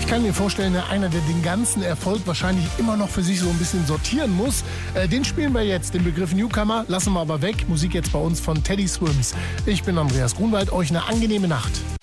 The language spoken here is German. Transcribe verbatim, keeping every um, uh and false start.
kann mir vorstellen, einer, der den ganzen Erfolg wahrscheinlich immer noch für sich so ein bisschen sortieren muss. Äh, den spielen wir jetzt, den Begriff Newcomer, lassen wir aber weg. Musik jetzt bei uns von Teddy Swims. Ich bin Andreas Grunwald, euch eine angenehme Nacht.